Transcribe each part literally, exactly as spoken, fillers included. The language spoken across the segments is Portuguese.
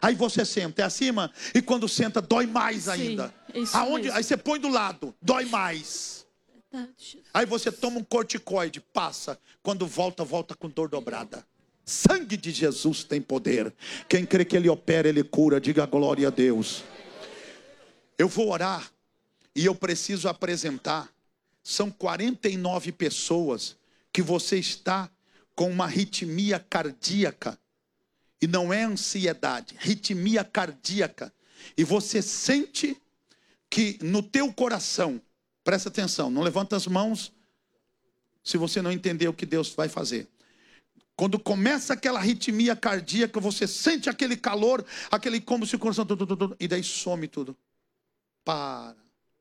Aí você senta, é acima, e quando senta, dói mais ainda. Sim, isso Aonde? mesmo. Aí você põe do lado, dói mais. Aí você toma um corticoide, passa. Quando volta, volta com dor dobrada. Sangue de Jesus tem poder. Quem crê que Ele opera, Ele cura. Diga glória a Deus. Eu vou orar e eu preciso apresentar. São quarenta e nove pessoas que você está com uma arritmia cardíaca. E não é ansiedade, arritmia cardíaca. E você sente que no teu coração, presta atenção, não levanta as mãos se você não entender o que Deus vai fazer. Quando começa aquela arritmia cardíaca, você sente aquele calor, aquele como se o coração, tudo, tudo, tudo, e daí some tudo. Para.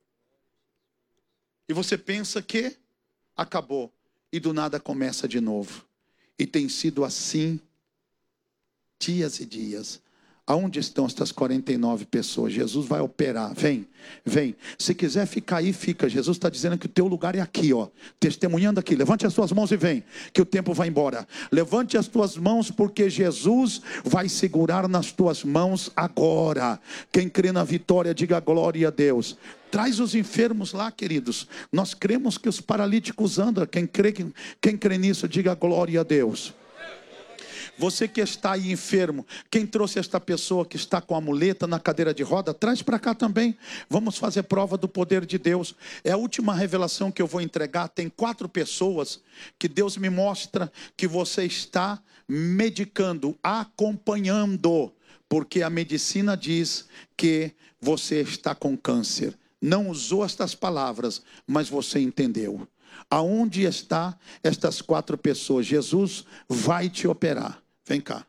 E você pensa que acabou. E do nada começa de novo. E tem sido assim dias e dias. Aonde estão estas quarenta e nove pessoas? Jesus vai operar. Vem, vem. Se quiser ficar aí, fica. Jesus está dizendo que o teu lugar é aqui, ó. Testemunhando aqui. Levante as tuas mãos e vem. Que o tempo vai embora. Levante as tuas mãos, porque Jesus vai segurar nas tuas mãos agora. Quem crê na vitória, diga glória a Deus. Traz os enfermos lá, queridos. Nós cremos que os paralíticos andam. Quem crê, quem crê nisso, diga glória a Deus. Você que está aí enfermo, quem trouxe esta pessoa que está com a muleta na cadeira de roda, traz para cá também. Vamos fazer prova do poder de Deus. É a última revelação que eu vou entregar. Tem quatro pessoas que Deus me mostra que você está medicando, acompanhando, porque a medicina diz que você está com câncer. Não usou estas palavras, mas você entendeu. Aonde está estas quatro pessoas? Jesus vai te operar. Vem cá.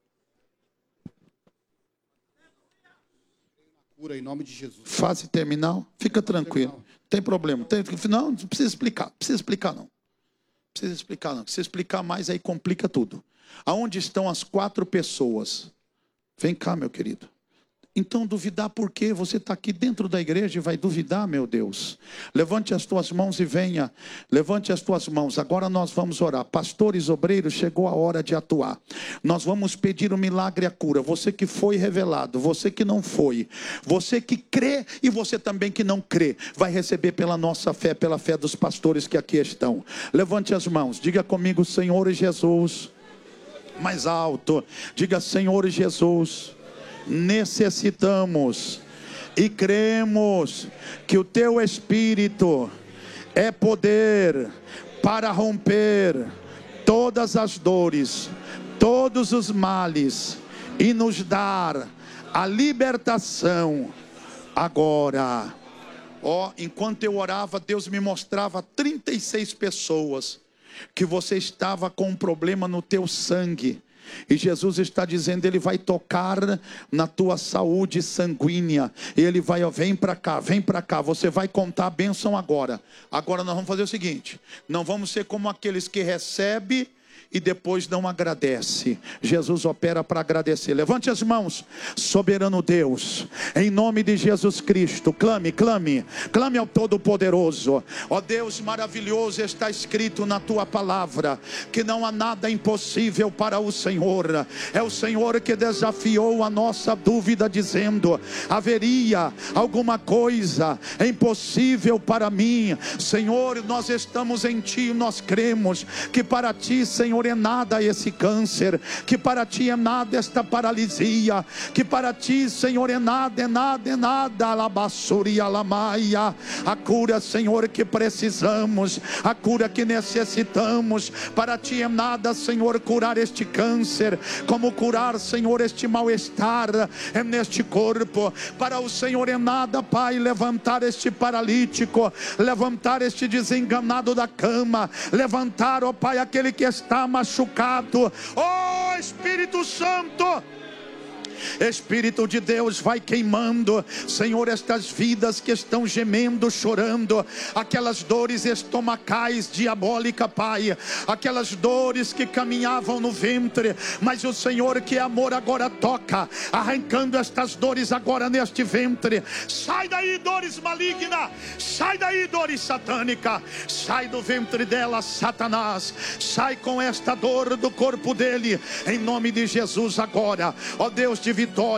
Cura em nome de Jesus. Fase terminal? Fica tranquilo. Não tem problema. Tem, não, não precisa explicar. Não precisa explicar não. Não precisa explicar não. Se explicar mais, aí complica tudo. Aonde estão as quatro pessoas? Vem cá, meu querido. Então duvidar por quê? Você está aqui dentro da igreja e vai duvidar, meu Deus. Levante as tuas mãos e venha. Levante as tuas mãos. Agora nós vamos orar. Pastores, obreiros, chegou a hora de atuar. Nós vamos pedir o milagre e a cura. Você que foi revelado, você que não foi, você que crê e você também que não crê, vai receber pela nossa fé, pela fé dos pastores que aqui estão. Levante as mãos. Diga comigo, Senhor Jesus. Mais alto. Diga, Senhor Jesus. Necessitamos e cremos que o teu Espírito é poder para romper todas as dores, todos os males e nos dar a libertação agora. Ó, enquanto eu orava, Deus me mostrava trinta e seis pessoas que você estava com um problema no teu sangue. E Jesus está dizendo, Ele vai tocar na tua saúde sanguínea. E Ele vai, ó, vem para cá, vem para cá. Você vai contar a bênção agora. Agora nós vamos fazer o seguinte. Não vamos ser como aqueles que recebem e depois não agradece. Jesus opera para agradecer. Levante as mãos. Soberano Deus, em nome de Jesus Cristo, clame, clame, clame ao Todo-Poderoso. Ó Deus maravilhoso, está escrito na tua palavra que não há nada impossível para o Senhor. É o Senhor que desafiou a nossa dúvida, dizendo: haveria alguma coisa impossível para mim? Senhor, nós estamos em ti, nós cremos que para ti, Senhor, é nada esse câncer, que para ti é nada esta paralisia, que para ti, Senhor, é nada, é nada, é nada, alabassuria, alamaia. A cura, Senhor, que precisamos, a cura que necessitamos, para ti é nada, Senhor, curar este câncer, como curar, Senhor, este mal-estar é neste corpo. Para o Senhor é nada, Pai, levantar este paralítico, levantar este desenganado da cama, levantar, ó Pai, aquele que está machucado. Oh Espírito Santo, Espírito de Deus, vai queimando, Senhor, estas vidas que estão gemendo, chorando, aquelas dores estomacais diabólicas, Pai, aquelas dores que caminhavam no ventre, mas o Senhor que é amor agora toca, arrancando estas dores agora neste ventre. Sai daí, dores malignas, sai daí, dores satânicas, sai do ventre dela, Satanás, sai com esta dor do corpo dele, em nome de Jesus agora, ó Deus de vitória.